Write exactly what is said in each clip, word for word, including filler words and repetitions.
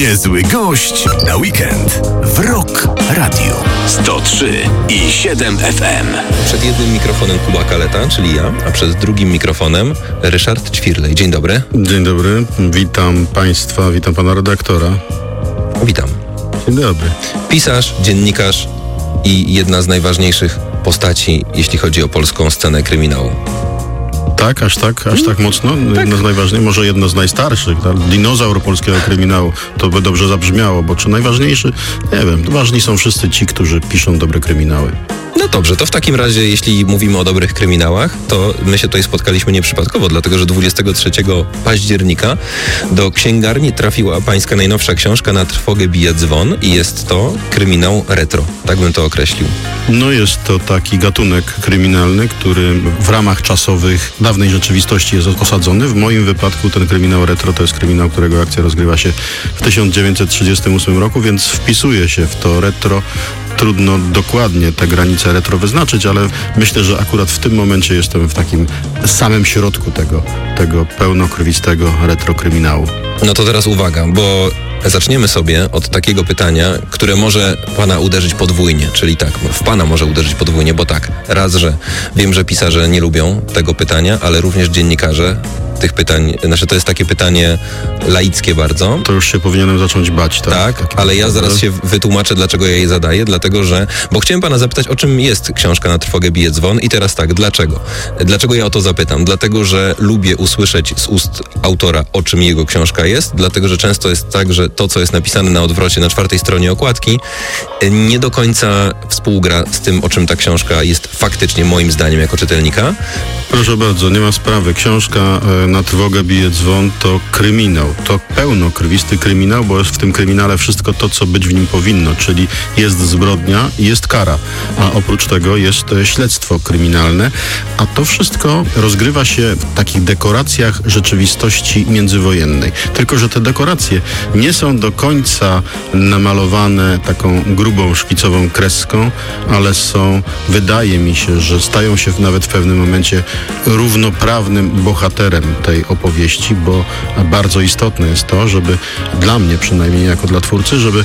Niezły gość na weekend w Rock Radio sto trzy i siedem F M. Przed jednym mikrofonem Kuba Kaleta, czyli ja, a przed drugim mikrofonem Ryszard Ćwirlej. Dzień dobry. Dzień dobry, witam Państwa, witam Pana redaktora. Witam. Dzień dobry. Pisarz, dziennikarz i jedna z najważniejszych postaci, jeśli chodzi o polską scenę kryminału. Tak, aż tak, aż tak mocno? Tak. Jedno z najważniejszych, może jedno z najstarszych, tak? Dinozaur polskiego kryminału, to by dobrze zabrzmiało, bo czy najważniejszy? Nie wiem, ważni są wszyscy ci, którzy piszą dobre kryminały. No dobrze, to w takim razie, jeśli mówimy o dobrych kryminałach, to my się tutaj spotkaliśmy nieprzypadkowo, dlatego że dwudziestego trzeciego października do księgarni trafiła pańska najnowsza książka Na trwogę bije dzwon i jest to kryminał retro. Tak bym to określił. No jest to taki gatunek kryminalny, który w ramach czasowych dawnej rzeczywistości jest osadzony. W moim wypadku ten kryminał retro to jest kryminał, którego akcja rozgrywa się w tysiąc dziewięćset trzydziestym ósmym roku, więc wpisuje się w to retro. Trudno dokładnie te granice retro wyznaczyć, ale myślę, że akurat w tym momencie jestem w takim samym środku tego, tego pełnokrwistego retro kryminału. No to teraz uwaga, bo zaczniemy sobie od takiego pytania, które może pana uderzyć podwójnie, czyli tak, w pana może uderzyć podwójnie, bo tak, raz, że wiem, że pisarze nie lubią tego pytania, ale również dziennikarze tych pytań, znaczy to jest takie pytanie laickie bardzo. To już się powinienem zacząć bać, tak? Tak, Takie ale ja pytanie. zaraz się wytłumaczę, dlaczego ja jej zadaję, dlatego że, bo chciałem pana zapytać, o czym jest książka Na trwogę bije dzwon i teraz tak, dlaczego? Dlaczego ja o to zapytam? Dlatego, że lubię usłyszeć z ust autora, o czym jego książka jest, dlatego, że często jest tak, że to, co jest napisane na odwrocie, na czwartej stronie okładki, nie do końca współgra z tym, o czym ta książka jest faktycznie, moim zdaniem, jako czytelnika. Proszę bardzo, nie ma sprawy. Książka e, Na trwogę bije dzwon to kryminał. To pełnokrwisty kryminał, bo jest w tym kryminale wszystko to, co być w nim powinno, czyli jest zbrodnia i jest kara. A oprócz tego jest e, śledztwo kryminalne, a to wszystko rozgrywa się w takich dekoracjach rzeczywistości międzywojennej. Tylko że te dekoracje nie są do końca namalowane taką grubą, szkicową kreską, ale są, wydaje mi się, że stają się nawet w pewnym momencie równoprawnym bohaterem tej opowieści, bo bardzo istotne jest to, żeby dla mnie przynajmniej jako dla twórcy, żeby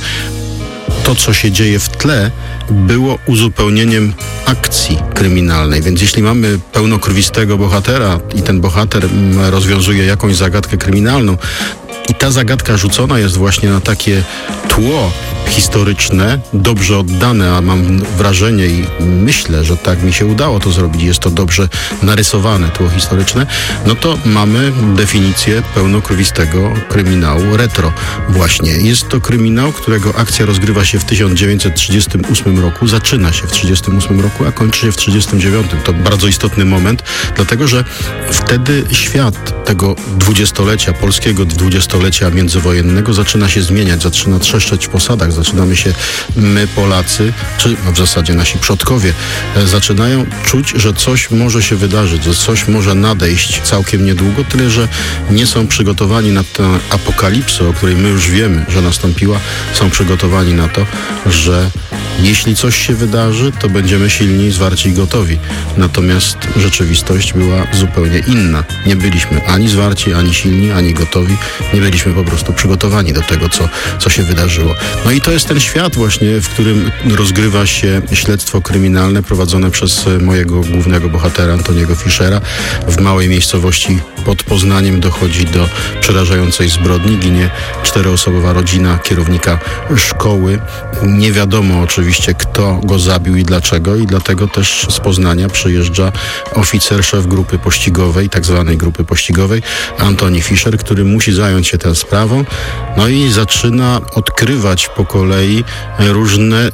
to, co się dzieje w tle, było uzupełnieniem akcji kryminalnej. Więc jeśli mamy pełnokrwistego bohatera i ten bohater rozwiązuje jakąś zagadkę kryminalną, i ta zagadka rzucona jest właśnie na takie tło historyczne, dobrze oddane, a mam wrażenie i myślę, że tak mi się udało to zrobić, jest to dobrze narysowane tło historyczne, no to mamy definicję pełnokrwistego kryminału retro. Właśnie jest to kryminał, którego akcja rozgrywa się w tysiąc dziewięćset trzydziestym ósmym roku, zaczyna się w tysiąc dziewięćset trzydziestym ósmym roku, a kończy się w tysiąc dziewięćset trzydziestym dziewiątym. To bardzo istotny moment, dlatego że wtedy świat tego dwudziestolecia, polskiego dwudziestolecia międzywojennego zaczyna się zmieniać, zaczyna trzeszczeć w posadach, zaczynamy się my Polacy, czy w zasadzie nasi przodkowie, zaczynają czuć, że coś może się wydarzyć, że coś może nadejść całkiem niedługo, tyle że nie są przygotowani na tę apokalipsę, o której my już wiemy, że nastąpiła, są przygotowani na to, że jeśli coś się wydarzy, to będziemy silni, zwarci i gotowi. Natomiast rzeczywistość była zupełnie inna. Nie byliśmy ani zwarci, ani silni, ani gotowi. Nie byliśmy po prostu przygotowani do tego, co, co się wydarzyło. No i to jest ten świat właśnie, w którym rozgrywa się śledztwo kryminalne prowadzone przez mojego głównego bohatera, Antoniego Fischera. W małej miejscowości pod Poznaniem dochodzi do przerażającej zbrodni. Ginie czteroosobowa rodzina kierownika szkoły. Nie wiadomo oczywiście, kto go zabił i dlaczego, i dlatego też z Poznania przyjeżdża oficer, szef grupy pościgowej, tak zwanej grupy pościgowej, Antoni Fischer, który musi zająć się tą sprawą, no i zaczyna odkrywać po kolei różne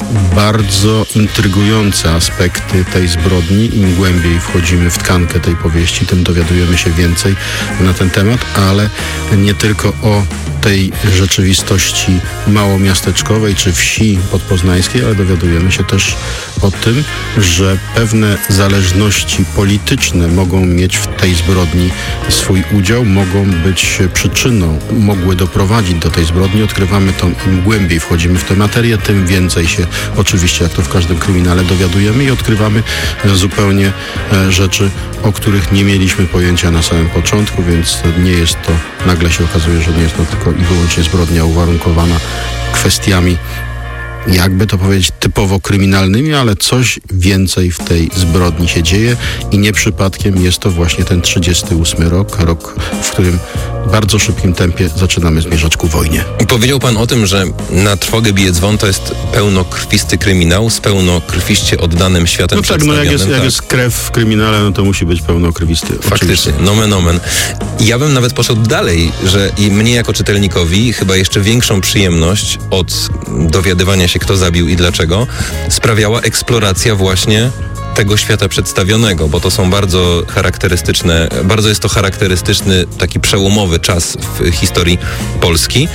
bardzo intrygujące aspekty tej zbrodni. Im głębiej wchodzimy w tkankę tej powieści, tym dowiadujemy się więcej na ten temat, ale nie tylko o tej rzeczywistości małomiasteczkowej czy wsi podpoznańskiej, ale dowiadujemy się też o tym, że pewne zależności polityczne mogą mieć w tej zbrodni swój udział, mogą być przyczyną, mogły doprowadzić do tej zbrodni. Odkrywamy to, im głębiej wchodzimy w tę materię, tym więcej się oczywiście, jak to w każdym kryminale, dowiadujemy i odkrywamy zupełnie rzeczy, o których nie mieliśmy pojęcia na samym początku, więc nie jest to, nagle się okazuje, że nie jest to tylko i wyłącznie zbrodnia uwarunkowana kwestiami, jakby to powiedzieć, typowo kryminalnymi, ale coś więcej w tej zbrodni się dzieje i nie przypadkiem jest to właśnie ten trzydziesty ósmy rok, rok, w którym w bardzo szybkim tempie zaczynamy zmierzać ku wojnie. Powiedział pan o tym, że Na trwogę bije dzwon to jest pełnokrwisty kryminał z pełnokrwiście oddanym światem No tak, no jak jest, jak tak. jest krew w kryminale, no to musi być pełnokrwisty. Faktycznie, oczywiście. nomen omen. Ja bym nawet poszedł dalej, że i mnie jako czytelnikowi chyba jeszcze większą przyjemność od dowiadywania się, kto zabił i dlaczego, sprawiała eksploracja właśnie tego świata przedstawionego, bo to są bardzo charakterystyczne, bardzo jest to charakterystyczny, taki przełomowy czas w historii Polski,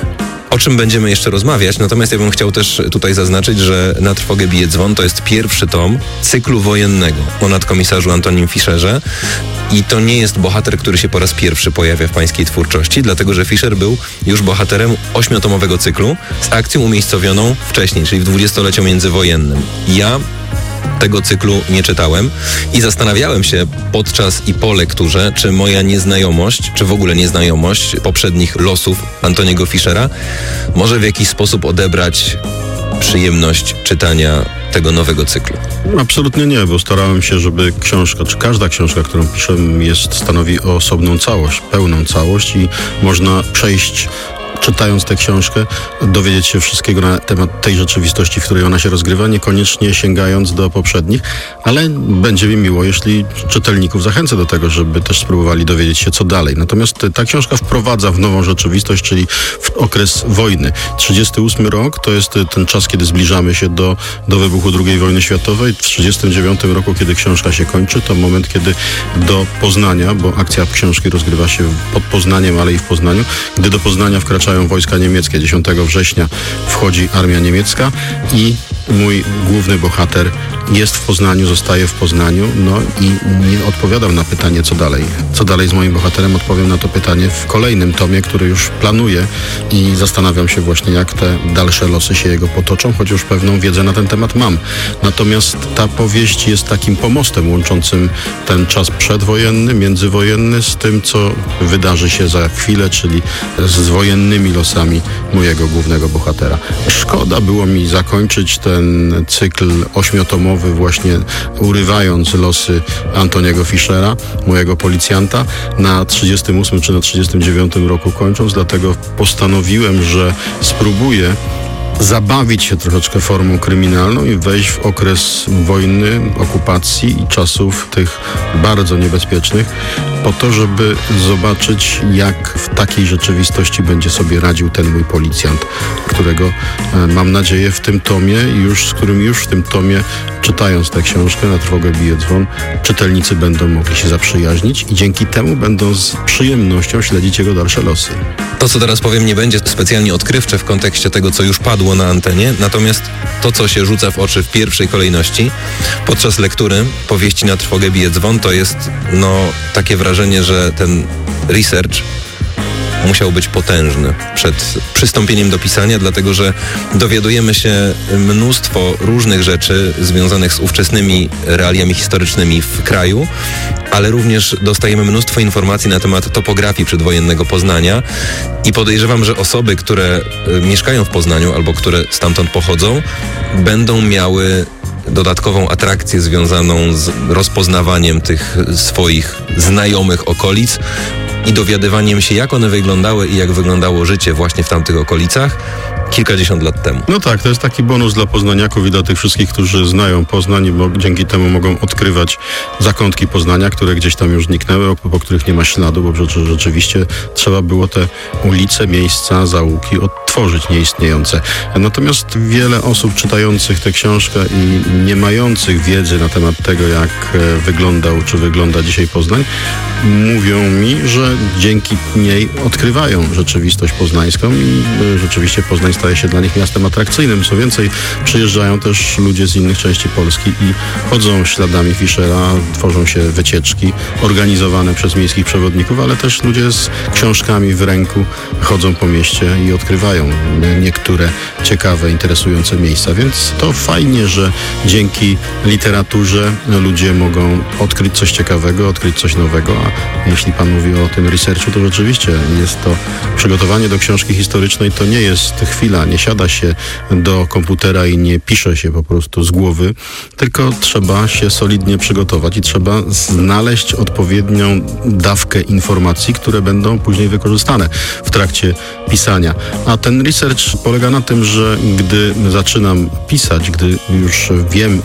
o czym będziemy jeszcze rozmawiać. Natomiast ja bym chciał też tutaj zaznaczyć, że Na trwogę bije dzwon to jest pierwszy tom cyklu wojennego o nadkomisarzu Antonim Fischerze i to nie jest bohater, który się po raz pierwszy pojawia w pańskiej twórczości, dlatego że Fischer był już bohaterem ośmiotomowego cyklu z akcją umiejscowioną wcześniej, czyli w dwudziestoleciu międzywojennym. Ja tego cyklu nie czytałem i zastanawiałem się podczas i po lekturze, czy moja nieznajomość, czy w ogóle nieznajomość poprzednich losów Antoniego Fischera może w jakiś sposób odebrać przyjemność czytania tego nowego cyklu. Absolutnie nie, bo starałem się, żeby książka, czy każda książka, którą piszę, jest, stanowi osobną całość, pełną całość i można przejść, czytając tę książkę, dowiedzieć się wszystkiego na temat tej rzeczywistości, w której ona się rozgrywa, niekoniecznie sięgając do poprzednich, ale będzie mi miło, jeśli czytelników zachęcę do tego, żeby też spróbowali dowiedzieć się, co dalej. Natomiast ta książka wprowadza w nową rzeczywistość, czyli w okres wojny. trzydziesty ósmy rok to jest ten czas, kiedy zbliżamy się do, do wybuchu drugiej wojny światowej. W trzydziestym dziewiątym roku, kiedy książka się kończy, to moment, kiedy do Poznania, bo akcja książki rozgrywa się pod Poznaniem, ale i w Poznaniu, gdy do Poznania wkraczają wojska niemieckie. dziesiątego września wchodzi armia niemiecka i mój główny bohater jest w Poznaniu, zostaje w Poznaniu, no i nie odpowiadam na pytanie, co dalej. Co dalej z moim bohaterem? Odpowiem na to pytanie w kolejnym tomie, który już planuję i zastanawiam się właśnie, jak te dalsze losy się jego potoczą, choć już pewną wiedzę na ten temat mam. Natomiast ta powieść jest takim pomostem łączącym ten czas przedwojenny, międzywojenny z tym, co wydarzy się za chwilę, czyli z wojennymi losami mojego głównego bohatera. Szkoda było mi zakończyć ten cykl ośmiotomowy właśnie urywając losy Antoniego Fischera, mojego policjanta, na trzydziestym ósmym czy na trzydziestym dziewiątym roku kończąc, dlatego postanowiłem, że spróbuję zabawić się troszeczkę formą kryminalną i wejść w okres wojny, okupacji i czasów tych bardzo niebezpiecznych, po to, żeby zobaczyć, jak w takiej rzeczywistości będzie sobie radził ten mój policjant, którego e, mam nadzieję w tym tomie, już, z którym już w tym tomie, czytając tę książkę Na trwogę bije dzwon, czytelnicy będą mogli się zaprzyjaźnić i dzięki temu będą z przyjemnością śledzić jego dalsze losy. To, co teraz powiem, nie będzie specjalnie odkrywcze w kontekście tego, co już padło na antenie, natomiast to, co się rzuca w oczy w pierwszej kolejności podczas lektury powieści Na trwogę bije dzwon, to jest no takie wrażenie, że ten research musiał być potężny przed przystąpieniem do pisania, dlatego że dowiadujemy się mnóstwo różnych rzeczy związanych z ówczesnymi realiami historycznymi w kraju, ale również dostajemy mnóstwo informacji na temat topografii przedwojennego Poznania i podejrzewam, że osoby, które mieszkają w Poznaniu albo które stamtąd pochodzą, będą miały dodatkową atrakcję związaną z rozpoznawaniem tych swoich znajomych okolic i dowiadywaniem się, jak one wyglądały i jak wyglądało życie właśnie w tamtych okolicach kilkadziesiąt lat temu. No tak, to jest taki bonus dla poznaniaków i dla tych wszystkich, którzy znają Poznań, bo dzięki temu mogą odkrywać zakątki Poznania, które gdzieś tam już zniknęły, po których nie ma śladu, bo rzeczywiście trzeba było te ulice, miejsca, zaułki odtworzyć nieistniejące. Natomiast wiele osób czytających tę książkę i nie mających wiedzy na temat tego, jak wyglądał czy wygląda dzisiaj Poznań, mówią mi, że dzięki niej odkrywają rzeczywistość poznańską i rzeczywiście Poznań staje się dla nich miastem atrakcyjnym. Co więcej, przyjeżdżają też ludzie z innych części Polski i chodzą śladami Fischera, tworzą się wycieczki organizowane przez miejskich przewodników, ale też ludzie z książkami w ręku chodzą po mieście i odkrywają niektóre ciekawe, interesujące miejsca. Więc to fajnie, że dzięki literaturze ludzie mogą odkryć coś ciekawego, odkryć coś nowego, a jeśli pan mówi o tym tym researchu, to rzeczywiście jest to przygotowanie do książki historycznej, to nie jest chwila, nie siada się do komputera i nie pisze się po prostu z głowy, tylko trzeba się solidnie przygotować i trzeba znaleźć odpowiednią dawkę informacji, które będą później wykorzystane w trakcie pisania. A ten research polega na tym, że gdy zaczynam pisać, gdy już wiem,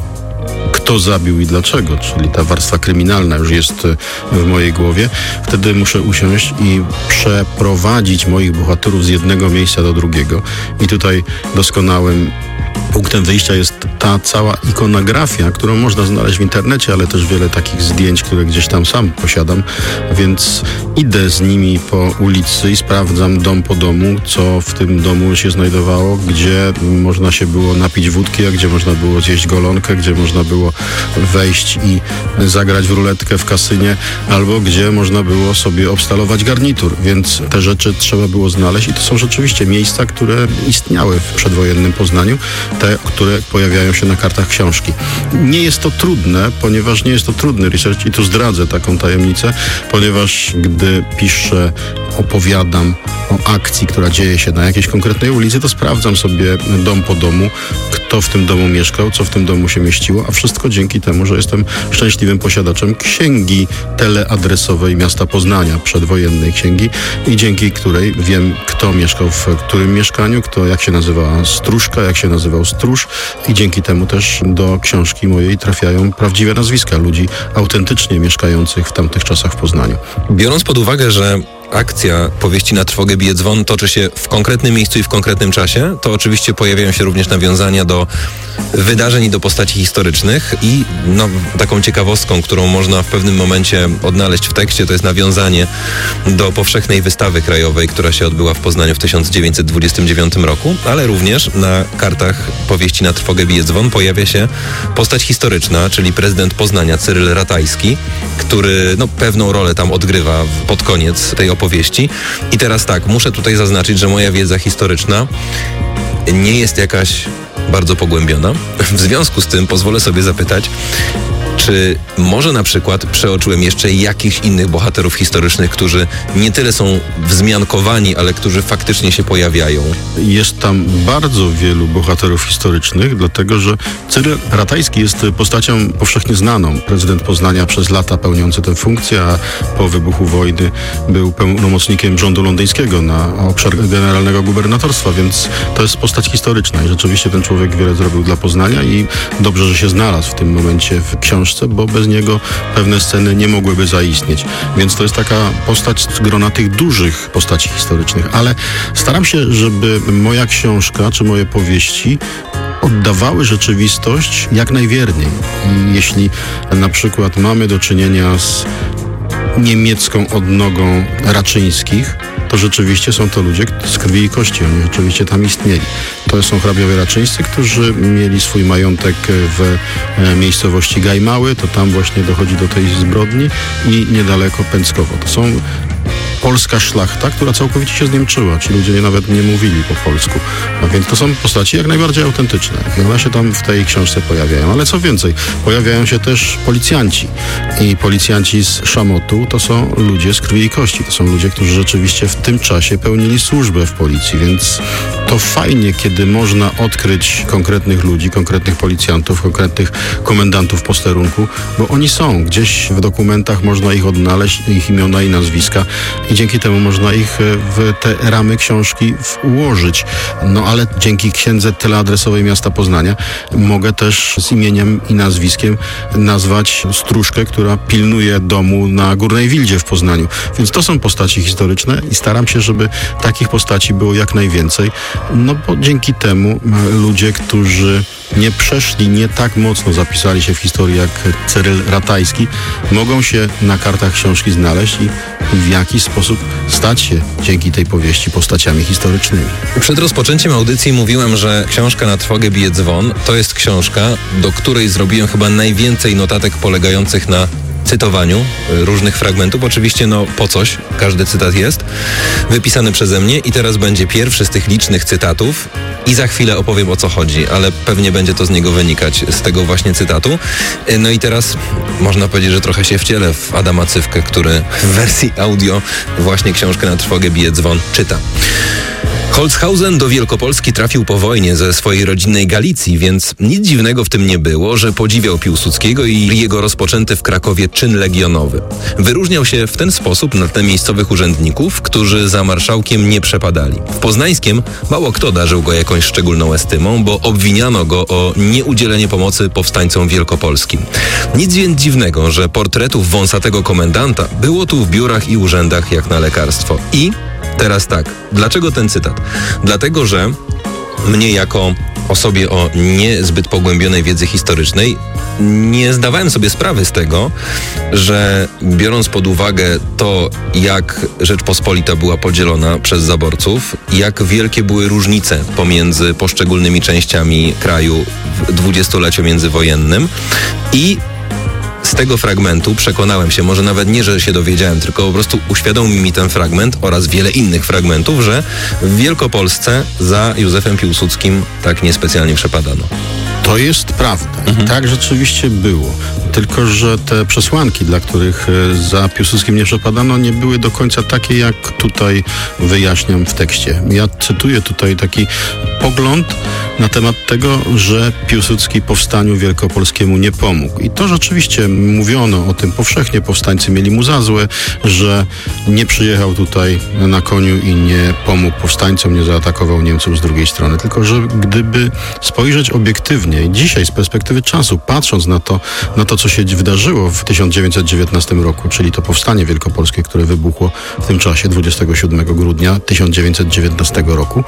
kto zabił i dlaczego, czyli ta warstwa kryminalna już jest w mojej głowie, wtedy muszę usiąść i przeprowadzić moich bohaterów z jednego miejsca do drugiego. I tutaj doskonałym punktem wyjścia jest ta cała ikonografia, którą można znaleźć w internecie, ale też wiele takich zdjęć, które gdzieś tam sam posiadam, więc idę z nimi po ulicy i sprawdzam dom po domu, co w tym domu się znajdowało, gdzie można się było napić wódki, a gdzie można było zjeść golonkę, gdzie można było wejść i zagrać w ruletkę w kasynie, albo gdzie można było sobie obstalować garnitur, więc te rzeczy trzeba było znaleźć i to są rzeczywiście miejsca, które istniały w przedwojennym Poznaniu, te, które pojawiają się na kartach książki. Nie jest to trudne, ponieważ nie jest to trudny research i tu zdradzę taką tajemnicę, ponieważ gdy piszę, opowiadam o akcji, która dzieje się na jakiejś konkretnej ulicy, to sprawdzam sobie dom po domu, kto w tym domu mieszkał, co w tym domu się mieściło, a wszystko dzięki temu, że jestem szczęśliwym posiadaczem księgi teleadresowej miasta Poznania, przedwojennej księgi i dzięki której wiem, kto mieszkał w którym mieszkaniu, kto, jak się nazywała stróżka, jak się nazywał stróż i dzięki temu też do książki mojej trafiają prawdziwe nazwiska ludzi autentycznie mieszkających w tamtych czasach w Poznaniu. Biorąc pod uwagę, że akcja powieści Na trwogę bije dzwon toczy się w konkretnym miejscu i w konkretnym czasie, to oczywiście pojawiają się również nawiązania do wydarzeń i do postaci historycznych i no, taką ciekawostką, którą można w pewnym momencie odnaleźć w tekście, to jest nawiązanie do powszechnej wystawy krajowej, która się odbyła w Poznaniu w tysiąc dziewięćset dwudziestym dziewiątym roku, ale również na kartach powieści Na trwogę bije dzwon pojawia się postać historyczna, czyli prezydent Poznania Cyryl Ratajski, który no, pewną rolę tam odgrywa pod koniec tej opowieści. I teraz tak, muszę tutaj zaznaczyć, że moja wiedza historyczna nie jest jakaś bardzo pogłębiona. W związku z tym pozwolę sobie zapytać, czy może na przykład przeoczyłem jeszcze jakichś innych bohaterów historycznych, którzy nie tyle są wzmiankowani, ale którzy faktycznie się pojawiają? Jest tam bardzo wielu bohaterów historycznych, dlatego że Cyryl Ratajski jest postacią powszechnie znaną. Prezydent Poznania przez lata pełniący tę funkcję, a po wybuchu wojny był pełnomocnikiem rządu londyńskiego na obszar generalnego gubernatorstwa, więc to jest postać historyczna i rzeczywiście ten człowiek wiele zrobił dla Poznania i dobrze, że się znalazł w tym momencie w książce, bo bez niego pewne sceny nie mogłyby zaistnieć. Więc to jest taka postać z grona tych dużych postaci historycznych. Ale staram się, żeby moja książka czy moje powieści oddawały rzeczywistość jak najwierniej. I jeśli na przykład mamy do czynienia z niemiecką odnogą Raczyńskich, to rzeczywiście są to ludzie z krwi i kości. Oni rzeczywiście tam istnieli. To są hrabiowie Raczyńscy, którzy mieli swój majątek w miejscowości Gajmały. To tam właśnie dochodzi do tej zbrodni i niedaleko Pęckowo. To są polska szlachta, która całkowicie się zniemczyła. Ci ludzie nawet nie mówili po polsku. A więc to są postaci jak najbardziej autentyczne. I one się tam w tej książce pojawiają. Ale co więcej, pojawiają się też policjanci. I policjanci z Szamotu to są ludzie z krwi i kości. To są ludzie, którzy rzeczywiście w tym czasie pełnili służbę w policji. Więc to fajnie, kiedy można odkryć konkretnych ludzi, konkretnych policjantów, konkretnych komendantów posterunku, bo oni są. Gdzieś w dokumentach można ich odnaleźć, ich imiona i nazwiska. I dzięki temu można ich w te ramy książki ułożyć. No ale dzięki księdze teleadresowej miasta Poznania mogę też z imieniem i nazwiskiem nazwać stróżkę, która pilnuje domu na Górnej Wildzie w Poznaniu. Więc to są postaci historyczne i staram się, żeby takich postaci było jak najwięcej. No bo dzięki temu ludzie, którzy nie przeszli, nie tak mocno zapisali się w historii jak Cyryl Ratajski, mogą się na kartach książki znaleźć i w jaki sposób stać się dzięki tej powieści postaciami historycznymi. Przed rozpoczęciem audycji mówiłem, że książka Na trwogę bije dzwon to jest książka, do której zrobiłem chyba najwięcej notatek polegających na cytowaniu różnych fragmentów. Oczywiście no po coś, każdy cytat jest wypisany przeze mnie i teraz będzie pierwszy z tych licznych cytatów i za chwilę opowiem, o co chodzi, ale pewnie będzie to z niego wynikać, z tego właśnie cytatu. No i teraz można powiedzieć, że trochę się wcielę w Adama Cywkę, który w wersji audio właśnie książkę Na trwogę bije dzwon czyta. Holzhausen do Wielkopolski trafił po wojnie ze swojej rodzinnej Galicji, więc nic dziwnego w tym nie było, że podziwiał Piłsudskiego i jego rozpoczęty w Krakowie czyn legionowy. Wyróżniał się w ten sposób na tle miejscowych urzędników, którzy za marszałkiem nie przepadali. W Poznańskiem mało kto darzył go jakąś szczególną estymą, bo obwiniano go o nieudzielenie pomocy powstańcom wielkopolskim. Nic więc dziwnego, że portretów wąsatego komendanta było tu w biurach i urzędach jak na lekarstwo. I teraz tak, dlaczego ten cytat? Dlatego, że mnie jako osobie o niezbyt pogłębionej wiedzy historycznej nie zdawałem sobie sprawy z tego, że biorąc pod uwagę to, jak Rzeczpospolita była podzielona przez zaborców, jak wielkie były różnice pomiędzy poszczególnymi częściami kraju w dwudziestoleciu międzywojennym i z tego fragmentu przekonałem się, może nawet nie, że się dowiedziałem, tylko po prostu uświadomił mi ten fragment oraz wiele innych fragmentów, że w Wielkopolsce za Józefem Piłsudskim tak niespecjalnie przepadano. To jest prawda. Mhm. I tak rzeczywiście było. Tylko że te przesłanki, dla których za Piłsudskim nie przepadano, nie były do końca takie, jak tutaj wyjaśniam w tekście. Ja cytuję tutaj taki pogląd na temat tego, że Piłsudski powstaniu wielkopolskiemu nie pomógł. I to rzeczywiście mówiono o tym powszechnie. Powstańcy mieli mu za złe, że nie przyjechał tutaj na koniu i nie pomógł powstańcom, nie zaatakował Niemców z drugiej strony. Tylko że gdyby spojrzeć obiektywnie i dzisiaj z perspektywy czasu, patrząc na to, na to, co się wydarzyło w tysiąc dziewięćset dziewiętnastym roku, czyli to powstanie wielkopolskie, które wybuchło w tym czasie dwudziestego siódmego grudnia tysiąc dziewięćset dziewiętnastego roku,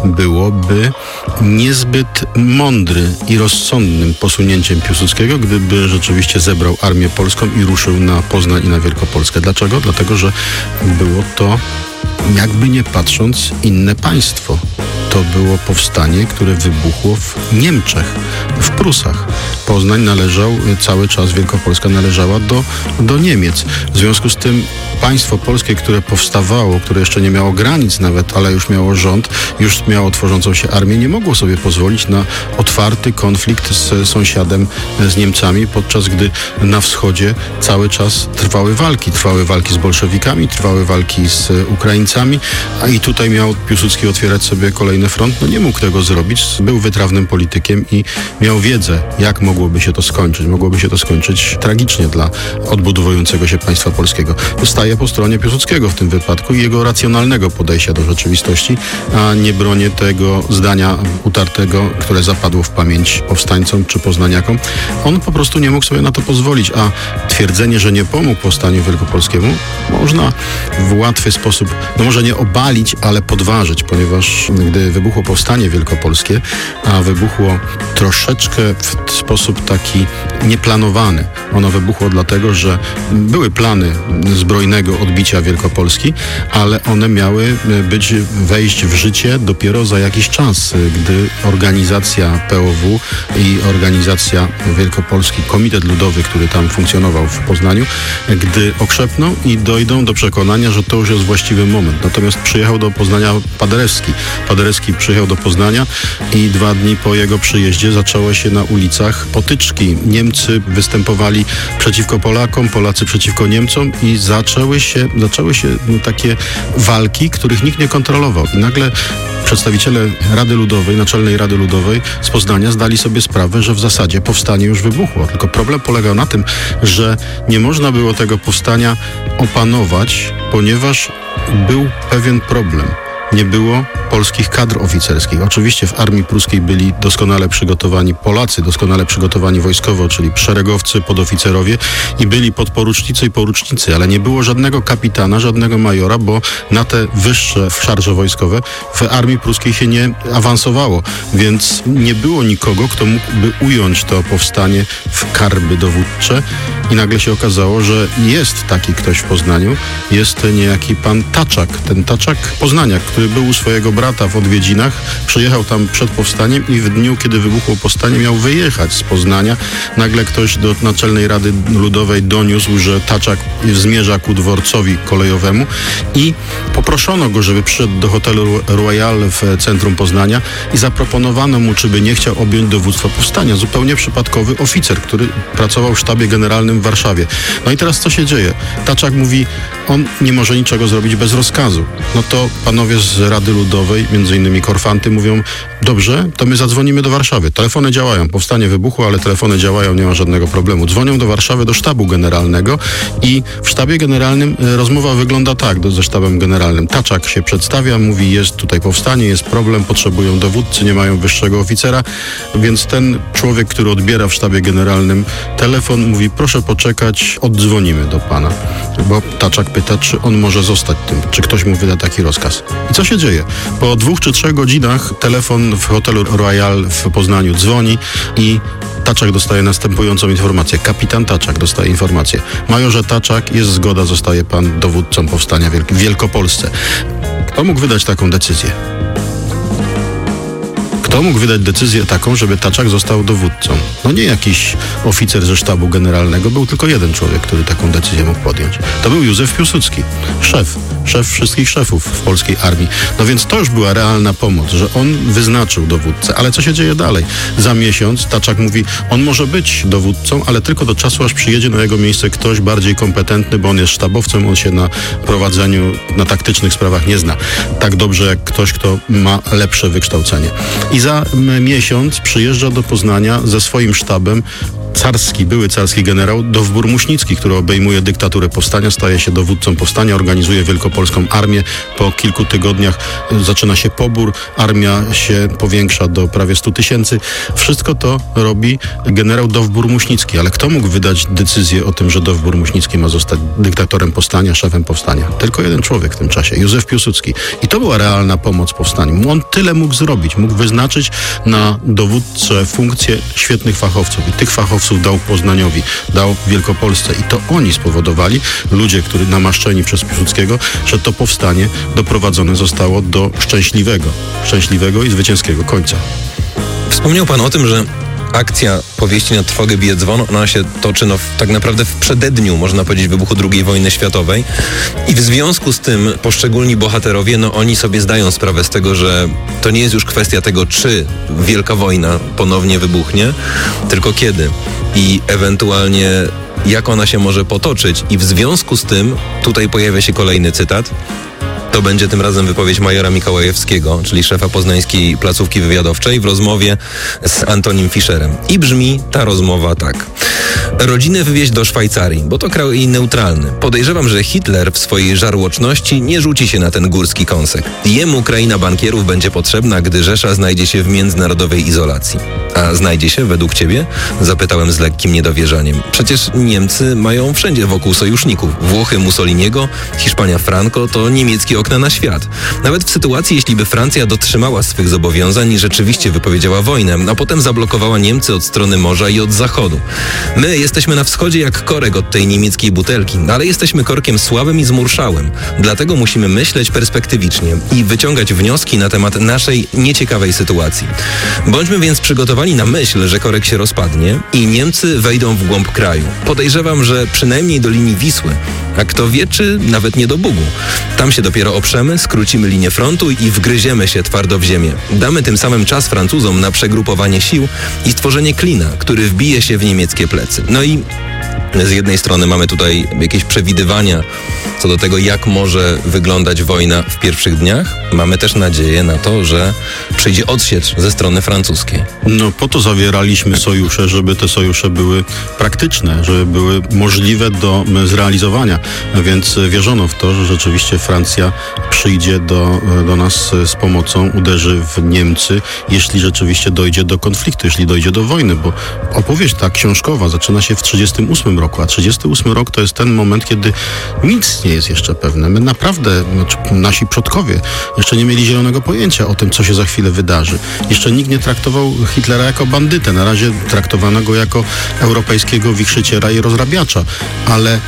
byłoby niezbyt mądry i rozsądnym posunięciem Piłsudskiego, gdyby rzeczywiście zebrał armię polską i ruszył na Poznań i na Wielkopolskę. Dlaczego? Dlatego, że było to, jakby nie patrząc, inne państwo. To było powstanie, które wybuchło w Niemczech, w Prusach. Poznań należał, cały czas Wielkopolska należała do, do Niemiec. W związku z tym państwo polskie, które powstawało, które jeszcze nie miało granic nawet, ale już miało rząd, już miało tworzącą się armię, nie mogło sobie pozwolić na otwarty konflikt z sąsiadem, z Niemcami, podczas gdy na wschodzie cały czas trwały walki. Trwały walki z bolszewikami, trwały walki z Ukraińcami, a i tutaj miał Piłsudski otwierać sobie kolejny front. No nie mógł tego zrobić. Był wytrawnym politykiem i miał wiedzę, jak mogłoby się to skończyć. Mogłoby się to skończyć tragicznie dla odbudowującego się państwa polskiego. Staję po stronie Piłsudskiego w tym wypadku i jego racjonalnego podejścia do rzeczywistości, a nie bronię tego zdania utartego, które zapadło w pamięć powstańcom czy poznaniakom. On po prostu nie mógł sobie na to pozwolić, a twierdzenie, że nie pomógł powstaniu wielkopolskiemu, można w łatwy sposób, no może nie obalić, ale podważyć, ponieważ gdy wybuchło powstanie wielkopolskie, a wybuchło troszeczkę w sposób taki nieplanowany. Ono wybuchło dlatego, że były plany zbrojnego odbicia Wielkopolski, ale one miały być, wejść w życie dopiero za jakiś czas, gdy organizacja P O W i organizacja Wielkopolski, Komitet Ludowy, który tam funkcjonował w Poznaniu, gdy okrzepną i dojdą do przekonania, że to już jest właściwy moment. Natomiast przyjechał do Poznania Paderewski. Paderewski przyjechał do Poznania i dwa dni po jego przyjeździe zaczęły się na ulicach potyczki. Niemcy występowali przeciwko Polakom, Polacy przeciwko Niemcom i zaczęły się, zaczęły się takie walki, których nikt nie kontrolował. I nagle przedstawiciele Rady Ludowej, Naczelnej Rady Ludowej z Poznania zdali sobie sprawę, że w zasadzie powstanie już wybuchło. Tylko problem polegał na tym, że nie można było tego powstania opanować, ponieważ był pewien problem. Nie było polskich kadr oficerskich. Oczywiście w armii pruskiej byli doskonale przygotowani Polacy, doskonale przygotowani wojskowo, czyli szeregowcy, podoficerowie i byli podporucznicy i porucznicy, ale nie było żadnego kapitana, żadnego majora, bo na te wyższe szarże wojskowe w armii pruskiej się nie awansowało, więc nie było nikogo, kto mógłby ująć to powstanie w karby dowódcze i nagle się okazało, że jest taki ktoś w Poznaniu, jest niejaki pan Taczak, ten Taczak Poznaniak, który był u swojego brata w odwiedzinach, przyjechał tam przed powstaniem i w dniu, kiedy wybuchło powstanie, miał wyjechać z Poznania. Nagle ktoś do Naczelnej Rady Ludowej doniósł, że Taczak zmierza ku dworcowi kolejowemu i poproszono go, żeby przyszedł do hotelu Royal w centrum Poznania i zaproponowano mu, czy by nie chciał objąć dowództwa powstania. Zupełnie przypadkowy oficer, który pracował w sztabie generalnym w Warszawie. No i teraz co się dzieje? Taczak mówi, on nie może niczego zrobić bez rozkazu. No to panowie z Rady Ludowej, między innymi Korfanty, mówią, dobrze, to my zadzwonimy do Warszawy. Telefony działają, powstanie wybuchło, ale telefony działają, nie ma żadnego problemu. Dzwonią do Warszawy, do sztabu generalnego i w sztabie generalnym rozmowa wygląda tak, do, ze sztabem generalnym. Taczak się przedstawia, mówi, jest tutaj powstanie, jest problem, potrzebują dowódcy, nie mają wyższego oficera, więc ten człowiek, który odbiera w sztabie generalnym telefon, mówi, proszę poczekać, oddzwonimy do pana. Bo Taczak pyta, czy on może zostać tym, czy ktoś mu wyda taki rozkaz. I co się dzieje? Po dwóch czy trzech godzinach telefon w hotelu Royal w Poznaniu dzwoni i Taczak dostaje następującą informację. Kapitan Taczak dostaje informację. Majorze Taczak, jest zgoda, zostaje pan dowódcą powstania w Wielkopolsce. Kto mógł wydać taką decyzję? Kto mógł wydać decyzję taką, żeby Taczak został dowódcą? No nie jakiś oficer ze sztabu generalnego, był tylko jeden człowiek, który taką decyzję mógł podjąć. To był Józef Piłsudski, szef, szef wszystkich szefów w polskiej armii. No więc to już była realna pomoc, że on wyznaczył dowódcę. Ale co się dzieje dalej? Za miesiąc Taczak mówi, on może być dowódcą, ale tylko do czasu, aż przyjedzie na jego miejsce ktoś bardziej kompetentny, bo on jest sztabowcem, on się na prowadzeniu, na taktycznych sprawach nie zna tak dobrze jak ktoś, kto ma lepsze wykształcenie. I za miesiąc przyjeżdża do Poznania ze swoim sztabem carski, były carski generał Dowbor Muśnicki, który obejmuje dyktaturę powstania, staje się dowódcą powstania, organizuje wielkopolską armię. Po kilku tygodniach zaczyna się pobór, armia się powiększa do prawie stu tysięcy. Wszystko to robi generał Dowbor Muśnicki. Ale kto mógł wydać decyzję o tym, że Dowbor Muśnicki ma zostać dyktatorem powstania, szefem powstania? Tylko jeden człowiek w tym czasie, Józef Piłsudski. I to była realna pomoc powstaniu. On tyle mógł zrobić, mógł wyznaczyć na dowódcę funkcje świetnych fachowców. I tych fachowców dał Poznaniowi, dał Wielkopolsce i to oni spowodowali, ludzie, którzy namaszczeni przez Piłsudskiego, że to powstanie doprowadzone zostało do szczęśliwego, szczęśliwego i zwycięskiego końca. Wspomniał pan o tym, że akcja Powieści na trwogę bije dzwon, ona się toczy no, w, tak naprawdę w przededniu, można powiedzieć, wybuchu drugiej wojny światowej i w związku z tym poszczególni bohaterowie, no oni sobie zdają sprawę z tego, że to nie jest już kwestia tego, czy wielka wojna ponownie wybuchnie, tylko kiedy i ewentualnie jak ona się może potoczyć i w związku z tym tutaj pojawia się kolejny cytat. To będzie tym razem wypowiedź majora Mikołajewskiego, czyli szefa poznańskiej placówki wywiadowczej w rozmowie z Antonim Fischerem. I brzmi ta rozmowa tak. Rodzinę wywieźć do Szwajcarii, bo to kraj neutralny. Podejrzewam, że Hitler w swojej żarłoczności nie rzuci się na ten górski kąsek. Jemu kraina bankierów będzie potrzebna, gdy Rzesza znajdzie się w międzynarodowej izolacji. A znajdzie się według ciebie? Zapytałem z lekkim niedowierzaniem. Przecież Niemcy mają wszędzie wokół sojuszników. Włochy Mussoliniego, Hiszpania Franco to niemieckie okna na świat. Nawet w sytuacji, jeśli by Francja dotrzymała swych zobowiązań i rzeczywiście wypowiedziała wojnę, a potem zablokowała Niemcy od strony morza i od zachodu. My jesteśmy na wschodzie jak korek od tej niemieckiej butelki, ale jesteśmy korkiem słabym i zmurszałym. Dlatego musimy myśleć perspektywicznie i wyciągać wnioski na temat naszej nieciekawej sytuacji. Bądźmy więc przygotowani na myśl, że korek się rozpadnie i Niemcy wejdą w głąb kraju. Podejrzewam, że przynajmniej do linii Wisły, a kto wie, czy nawet nie do Bugu. Tam się dopiero oprzemy, skrócimy linię frontu i wgryziemy się twardo w ziemię. Damy tym samym czas Francuzom na przegrupowanie sił i stworzenie klina, który wbije się w niemieckie plecy. No i z jednej strony mamy tutaj jakieś przewidywania co do tego, jak może wyglądać wojna w pierwszych dniach. Mamy też nadzieję na to, że przyjdzie odsiecz ze strony francuskiej. No po to zawieraliśmy sojusze, żeby te sojusze były praktyczne, żeby były możliwe do zrealizowania. Więc wierzono w to, że rzeczywiście Francja przyjdzie do, do nas z pomocą, uderzy w Niemcy, jeśli rzeczywiście dojdzie do konfliktu, jeśli dojdzie do wojny, bo opowieść ta książkowa zaczyna się w trzydziestym ósmym roku, a trzydziesty ósmy rok to jest ten moment, kiedy nic nie jest jeszcze pewne. My naprawdę, znaczy nasi przodkowie jeszcze nie mieli zielonego pojęcia o tym, co się za chwilę wydarzy. Jeszcze nikt nie traktował Hitlera jako bandytę. Na razie traktowano go jako europejskiego wichrzyciela i rozrabiacza. Ale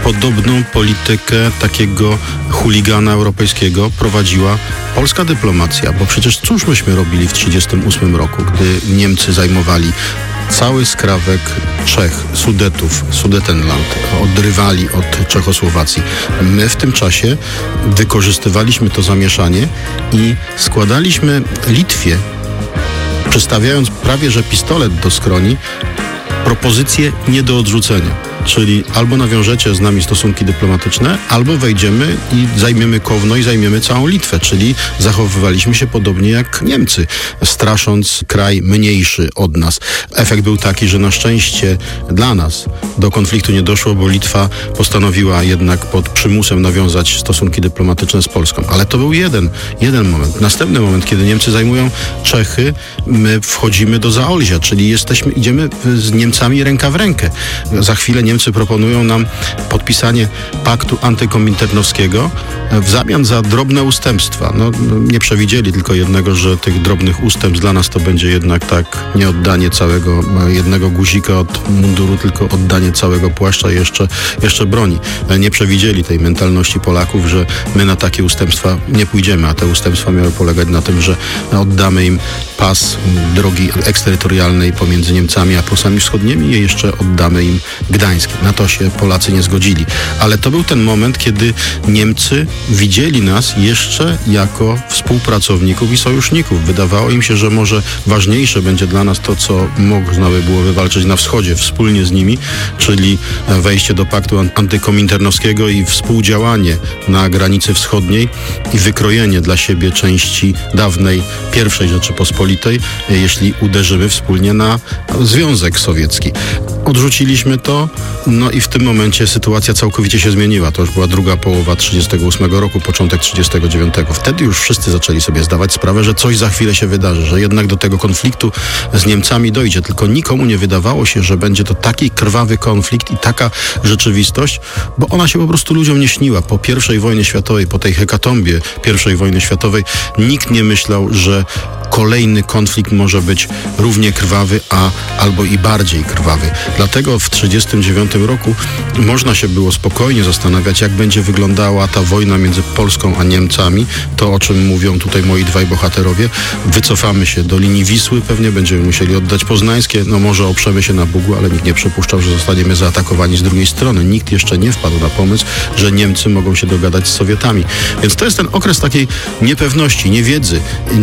podobną politykę takiego chuligana europejskiego prowadziła polska dyplomacja, bo przecież cóż myśmy robili w tysiąc dziewięćset trzydziestym ósmym roku, gdy Niemcy zajmowali cały skrawek Czech, Sudetów, Sudetenland, odrywali od Czechosłowacji. My w tym czasie wykorzystywaliśmy to zamieszanie i składaliśmy Litwie, przystawiając prawie że pistolet do skroni, propozycję nie do odrzucenia. Czyli albo nawiążecie z nami stosunki dyplomatyczne, albo wejdziemy i zajmiemy Kowno i zajmiemy całą Litwę. Czyli zachowywaliśmy się podobnie jak Niemcy, strasząc kraj mniejszy od nas. Efekt był taki, że na szczęście dla nas do konfliktu nie doszło, bo Litwa postanowiła jednak pod przymusem nawiązać stosunki dyplomatyczne z Polską. Ale to był jeden, jeden moment. Następny moment, kiedy Niemcy zajmują Czechy, my wchodzimy do Zaolzia, czyli jesteśmy, idziemy z Niemcami ręka w rękę. Za chwilę Niemcy Niemcy proponują nam podpisanie paktu antykominternowskiego w zamian za drobne ustępstwa. No, nie przewidzieli tylko jednego, że tych drobnych ustępstw dla nas to będzie jednak tak nie oddanie całego jednego guzika od munduru, tylko oddanie całego płaszcza i jeszcze, jeszcze broni. Nie przewidzieli tej mentalności Polaków, że my na takie ustępstwa nie pójdziemy, a te ustępstwa miały polegać na tym, że oddamy im pas drogi eksterytorialnej pomiędzy Niemcami a Prusami Wschodnimi i jeszcze oddamy im Gdańsk. Na to się Polacy nie zgodzili. Ale to był ten moment, kiedy Niemcy widzieli nas jeszcze jako współpracowników i sojuszników. Wydawało im się, że może ważniejsze będzie dla nas to, co można by było wywalczyć na wschodzie wspólnie z nimi, czyli wejście do paktu antykominternowskiego i współdziałanie na granicy wschodniej i wykrojenie dla siebie części dawnej pierwszej Rzeczypospolitej, jeśli uderzymy wspólnie na Związek Sowiecki. Odrzuciliśmy to, no i w tym momencie sytuacja całkowicie się zmieniła. To już była druga połowa tysiąc dziewięćset trzydziestego ósmego roku, początek trzydziestego dziewiątego. Wtedy już wszyscy zaczęli sobie zdawać sprawę, że coś za chwilę się wydarzy, że jednak do tego konfliktu z Niemcami dojdzie. Tylko nikomu nie wydawało się, że będzie to taki krwawy konflikt i taka rzeczywistość, bo ona się po prostu ludziom nie śniła. Po pierwszej wojnie światowej, po tej hekatombie pierwszej wojny światowej nikt nie myślał, że kolejny konflikt może być równie krwawy, a albo i bardziej krwawy. Dlatego w tysiąc dziewięćset trzydziestym dziewiątym roku można się było spokojnie zastanawiać, jak będzie wyglądała ta wojna między Polską a Niemcami. To, o czym mówią tutaj moi dwaj bohaterowie. Wycofamy się do linii Wisły, pewnie będziemy musieli oddać Poznańskie, no może oprzemy się na Bugu, ale nikt nie przypuszczał, że zostaniemy zaatakowani z drugiej strony. Nikt jeszcze nie wpadł na pomysł, że Niemcy mogą się dogadać z Sowietami. Więc to jest ten okres takiej niepewności, niewiedzy,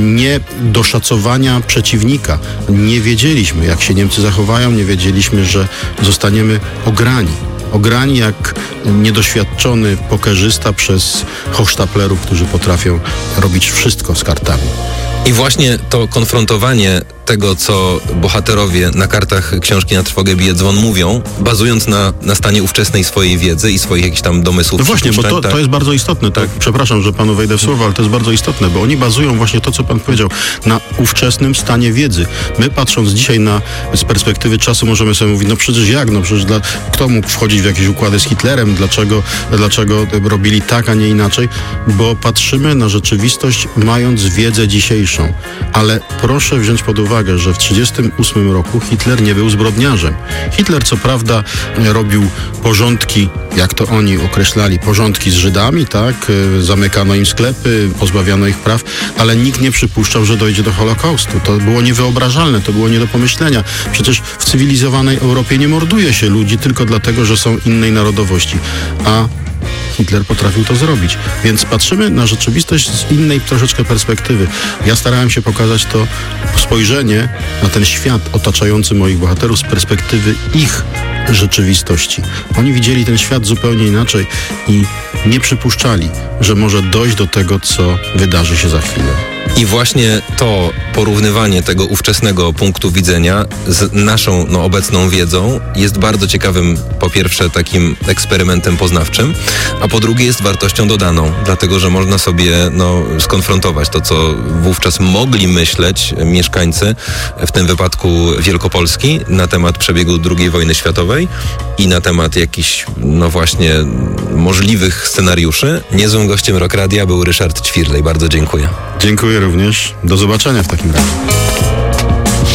niedoszacowania przeciwnika. Nie wiedzieliśmy, jak się Niemcy zachowają, nie wiedzieliśmy, że zostaniemy ograni. Ograni jak niedoświadczony pokerzysta przez hochsztaplerów, którzy potrafią robić wszystko z kartami. I właśnie to konfrontowanie tego, co bohaterowie na kartach książki Na trwogę bije dzwon mówią, bazując na, na stanie ówczesnej swojej wiedzy i swoich jakichś tam domysłów. No właśnie, bo to, tak? to jest bardzo istotne. Tak. Przepraszam, że panu wejdę w słowo, ale to jest bardzo istotne, bo oni bazują właśnie to, co pan powiedział, na ówczesnym stanie wiedzy. My patrząc dzisiaj na, z perspektywy czasu możemy sobie mówić, no przecież jak, no przecież dla, kto mógł wchodzić w jakieś układy z Hitlerem, dlaczego, dlaczego robili tak, a nie inaczej, bo patrzymy na rzeczywistość mając wiedzę dzisiejszą. Ale proszę wziąć pod uwagę, że w tysiąc dziewięćset trzydziestym ósmym roku Hitler nie był zbrodniarzem. Hitler co prawda robił porządki, jak to oni określali, porządki z Żydami, tak? Zamykano im sklepy, pozbawiano ich praw, ale nikt nie przypuszczał, że dojdzie do Holokaustu. To było niewyobrażalne, to było nie do pomyślenia. Przecież w cywilizowanej Europie nie morduje się ludzi tylko dlatego, że są innej narodowości. A Hitler potrafił to zrobić. Więc patrzymy na rzeczywistość z innej troszeczkę perspektywy. Ja starałem się pokazać to spojrzenie na ten świat otaczający moich bohaterów z perspektywy ich rzeczywistości. Oni widzieli ten świat zupełnie inaczej i nie przypuszczali, że może dojść do tego, co wydarzy się za chwilę. I właśnie to porównywanie tego ówczesnego punktu widzenia z naszą no, obecną wiedzą jest bardzo ciekawym, po pierwsze, takim eksperymentem poznawczym, a po drugie jest wartością dodaną, dlatego że można sobie no, skonfrontować to, co wówczas mogli myśleć mieszkańcy, w tym wypadku Wielkopolski, na temat przebiegu drugiej wojny światowej i na temat jakichś, no właśnie, możliwych scenariuszy. Niezłym gościem Rock Radia był Ryszard Ćwirlej. Bardzo dziękuję. Dziękuję również. Do zobaczenia w takim razie.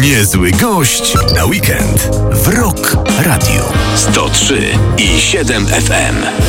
Niezły gość na weekend w Rock Radio sto trzy i siedem F M.